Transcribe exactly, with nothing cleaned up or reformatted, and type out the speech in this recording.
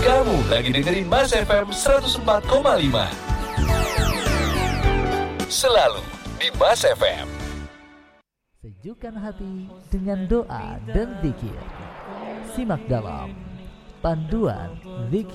Kamu lagi dengerin Mas F M seratus empat koma lima. Selalu di Mas F M. Sejukkan hati dengan doa dan zikir. Simak dalam Panduan Zikir